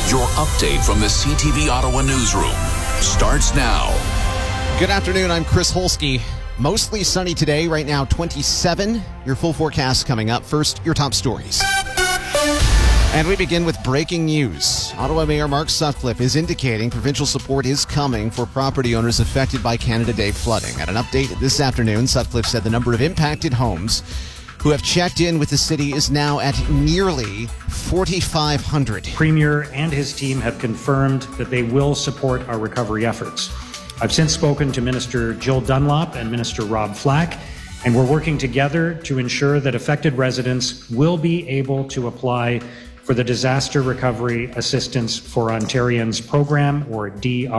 Your update from the CTV Ottawa newsroom starts now. Good afternoon, I'm Chris Holsky. Mostly sunny today, right now 27. Your full forecast coming up. First, your top stories. And we begin with breaking news. Ottawa Mayor Mark Sutcliffe is indicating provincial support is coming for property owners affected by Canada Day flooding. At an update this afternoon, Sutcliffe said the number of impacted homes who have checked in with the city is now at nearly 4,500. Premier and his team have confirmed that they will support our recovery efforts. I've since spoken to Minister Jill Dunlop and Minister Rob Flack, and we're working together to ensure that affected residents will be able to apply for the Disaster Recovery Assistance for Ontarians program, or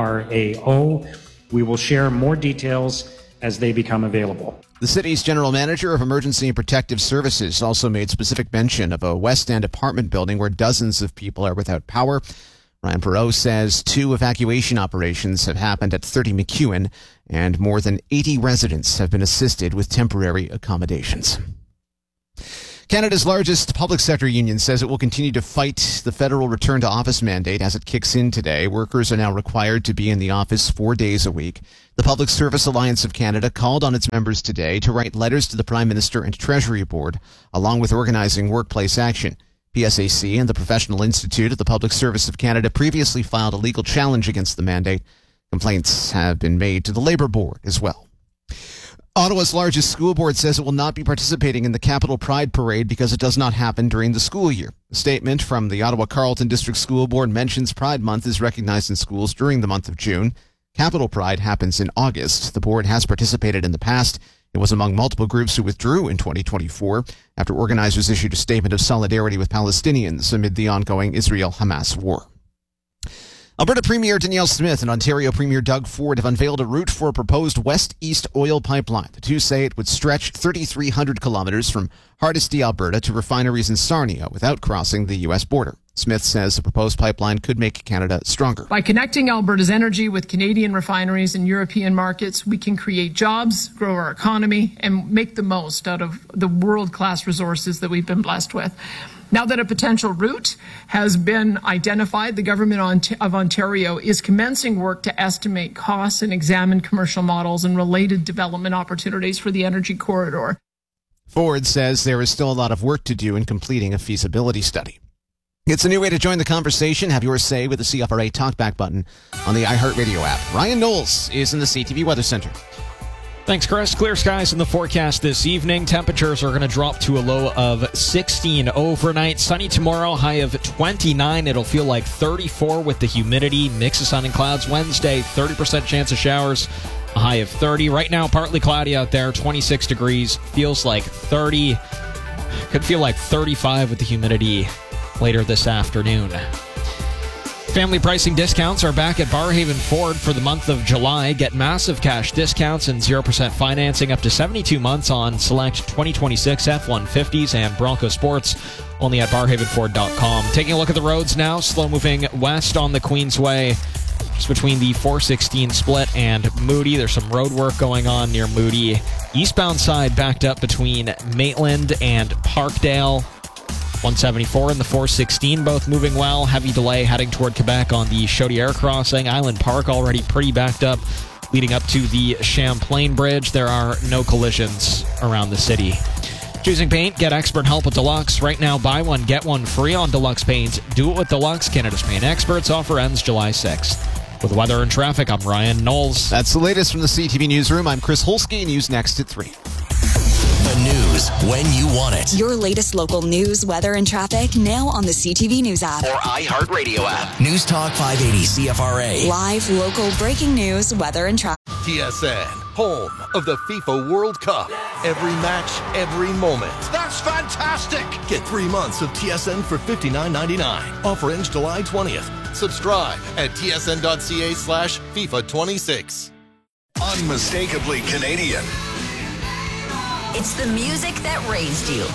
DRAO. We will share more details as they become available. The city's general manager of Emergency and Protective Services also made specific mention of a West End apartment building where dozens of people are without power. Ryan Perreault says 2 evacuation operations have happened at 30 McEwen, and more than 80 residents have been assisted with temporary accommodations. Canada's largest public sector union says it will continue to fight the federal return to office mandate as it kicks in today. Workers are now required to be in the office 4 days a week. The Public Service Alliance of Canada called on its members today to write letters to the Prime Minister and Treasury Board, along with organizing workplace action. PSAC and the Professional Institute of the Public Service of Canada previously filed a legal challenge against the mandate. Complaints have been made to the Labour Board as well. Ottawa's largest school board says it will not be participating in the Capital Pride Parade because it does not happen during the school year. A statement from the Ottawa Carleton District School Board mentions Pride Month is recognized in schools during the month of June. Capital Pride happens in August. The board has participated in the past. It was among multiple groups who withdrew in 2024 after organizers issued a statement of solidarity with Palestinians amid the ongoing Israel-Hamas war. Alberta Premier Danielle Smith and Ontario Premier Doug Ford have unveiled a route for a proposed west-east oil pipeline. The two say it would stretch 3,300 kilometers from Hardisty, Alberta to refineries in Sarnia without crossing the U.S. border. Smith says the proposed pipeline could make Canada stronger. By connecting Alberta's energy with Canadian refineries and European markets, we can create jobs, grow our economy, and make the most out of the world-class resources that we've been blessed with. Now that a potential route has been identified, the government of Ontario is commencing work to estimate costs and examine commercial models and related development opportunities for the energy corridor. Ford says there is still a lot of work to do in completing a feasibility study. It's a new way to join the conversation. Have your say with the CFRA Talkback button on the iHeartRadio app. Ryan Knowles is in the CTV Weather Center. Thanks, Chris. Clear skies in the forecast this evening. Temperatures are going to drop to a low of 16 overnight. Sunny tomorrow, high of 29. It'll feel like 34 with the humidity. Mix of sun and clouds Wednesday, 30% chance of showers, a high of 30. Right now, partly cloudy out there, 26 degrees. Feels like 30. Could feel like 35 with the humidity later this afternoon. Family pricing discounts are back at Barrhaven Ford for the month of July. Get massive cash discounts and 0% financing up to 72 months on select 2026 F-150s and Bronco Sports, only at barrhavenford.com. Taking a look at the roads now, slow moving west on the Queensway, just between the 416 split and Moody. There's some road work going on near Moody. Eastbound side backed up between Maitland and Parkdale. 174 and the 416 both moving well. Heavy delay heading toward Quebec on the Chaudière crossing. Island Park already pretty backed up leading up to the Champlain Bridge. There are no collisions around the city. Choosing paint, get expert help with Deluxe. Right now, buy one, get one free on Deluxe paint. Do it with Deluxe, Canada's paint experts. Offer ends July 6th. With weather and traffic, I'm Ryan Knowles. That's the latest from the CTV Newsroom. I'm Chris Holsky. News next at 3. The news when you want it. Your latest local news, weather, and traffic now on the CTV News app. Or iHeartRadio app. News Talk 580 CFRA. Live, local, breaking news, weather, and traffic. TSN, home of the FIFA World Cup. Every match, every moment. That's fantastic! Get 3 months of TSN for $59.99. Offer ends July 20th. Subscribe at tsn.ca/FIFA26. Unmistakably Canadian. It's the music that raised you.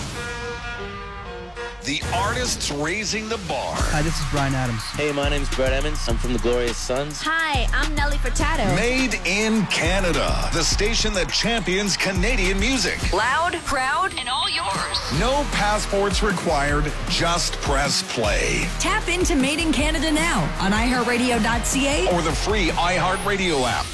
The artists raising the bar. Hi, this is Bryan Adams. Hey, my name's Brett Emmons. I'm from the Glorious Sons. Hi, I'm Nelly Furtado. Made in Canada. The station that champions Canadian music. Loud, proud, and all yours. No passports required. Just press play. Tap into Made in Canada now on iHeartRadio.ca or the free iHeartRadio app.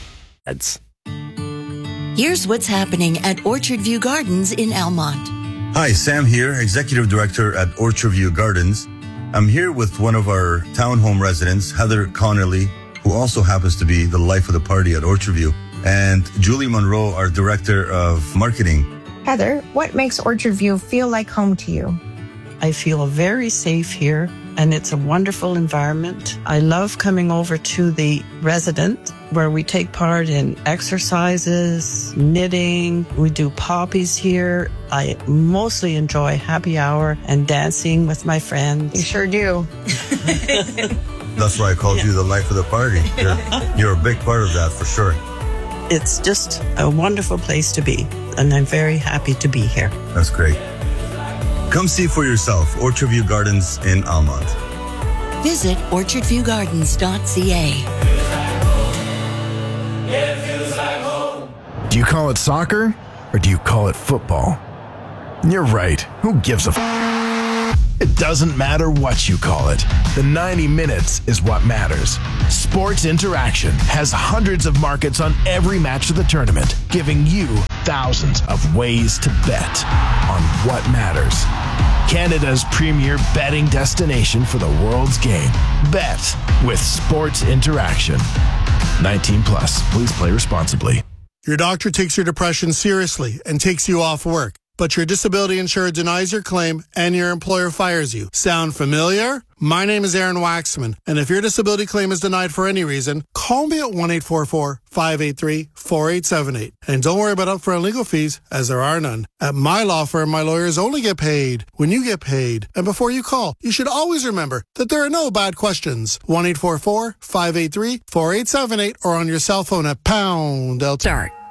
Here's what's happening at Orchard View Gardens in Almont. Hi, Sam here, Executive Director at Orchard View Gardens. I'm here with one of our townhome residents, Heather Connerly, who also happens to be the life of the party at Orchard View, and Julie Monroe, our Director of Marketing. Heather, what makes Orchard View feel like home to you? I feel very safe here, and it's a wonderful environment. I love coming over to the residence where we take part in exercises, knitting. We do poppies here. I mostly enjoy happy hour and dancing with my friends. You sure do. That's why I called you the life of the party. You're a big part of that for sure. It's just a wonderful place to be, and I'm very happy to be here. That's great. Come see for yourself, Orchard View Gardens in Almont. Visit orchardviewgardens.ca. Do you call it soccer or do you call it football? You're right. Who gives a It doesn't matter what you call it. The 90 minutes is what matters. Sports Interaction has hundreds of markets on every match of the tournament, giving you thousands of ways to bet on what matters. Canada's premier betting destination for the world's game. Bet with Sports Interaction. 19 plus. Please play responsibly. Your doctor takes your depression seriously and takes you off work, but your disability insurer denies your claim and your employer fires you. Sound familiar? My name is Aaron Waxman, and if your disability claim is denied for any reason, call me at 1-844-583-4878. And don't worry about upfront legal fees, as there are none. At my law firm, my lawyers only get paid when you get paid. And before you call, you should always remember that there are no bad questions. 1-844-583-4878 or on your cell phone at #. Start.